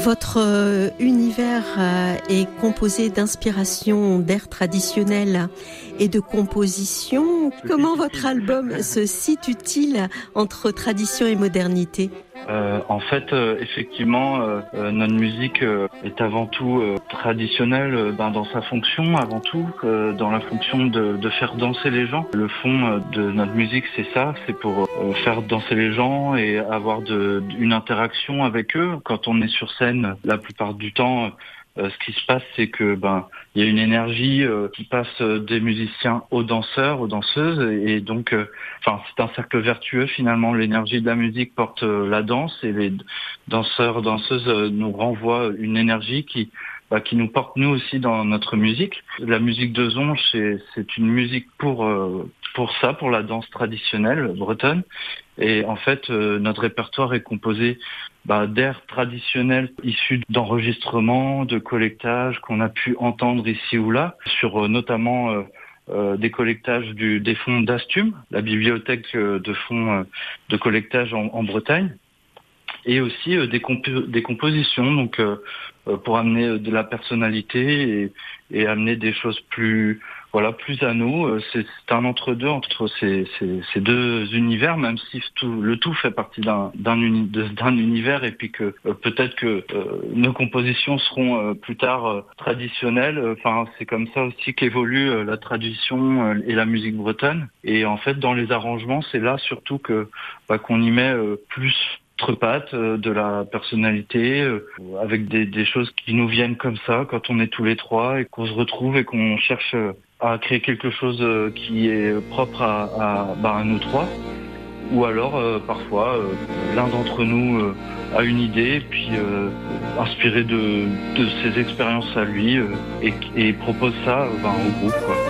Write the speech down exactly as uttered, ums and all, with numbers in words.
Votre euh, univers euh, est composé d'inspiration d'air traditionnel et de composition. Comment votre album se situe-t-il entre tradition et modernité ? Euh, en fait, euh, effectivement, euh, euh, notre musique euh, est avant tout euh, traditionnelle euh, ben, dans sa fonction, avant tout, euh, dans la fonction de, de faire danser les gens. Le fond euh, de notre musique, c'est ça, c'est pour euh, faire danser les gens et avoir de, une interaction avec eux. Quand on est sur scène, la plupart du temps, euh, ce qui se passe, c'est que ben il y a une énergie euh, qui passe des musiciens aux danseurs, aux danseuses, et, et donc, euh, enfin, c'est un cercle vertueux finalement. L'énergie de la musique porte euh, la danse, et les danseurs, danseuses euh, nous renvoient une énergie qui, bah, qui nous porte nous aussi dans notre musique. La musique de Zonge, c'est, c'est une musique pour euh, pour ça, pour la danse traditionnelle bretonne. Et en fait, euh, notre répertoire est composé bah, d'airs traditionnels issus d'enregistrements, de collectages qu'on a pu entendre ici ou là, sur euh, notamment euh, euh, des collectages du, des fonds d'Astum, la bibliothèque euh, de fonds euh, de collectage en, en Bretagne, et aussi euh, des, comp- des compositions, donc euh, euh, pour amener euh, de la personnalité et, et amener des choses plus voilà plus à nous. Euh, c'est, c'est un entre-deux entre ces, ces, ces deux univers, même si tout, le tout fait partie d'un, d'un, uni, de, d'un univers, et puis que euh, peut-être que euh, nos compositions seront euh, plus tard euh, traditionnelles. Enfin, c'est comme ça aussi qu'évolue euh, la tradition euh, et la musique bretonne. Et en fait, dans les arrangements, c'est là surtout que bah, qu'on y met euh, plus pattes, de la personnalité, euh, avec des, des choses qui nous viennent comme ça quand on est tous les trois et qu'on se retrouve et qu'on cherche à créer quelque chose qui est propre à, à, bah, à nous trois. Ou alors euh, parfois euh, l'un d'entre nous euh, a une idée, puis euh, inspiré de, de ses expériences à lui, euh, et, et propose ça euh, bah, au groupe, quoi.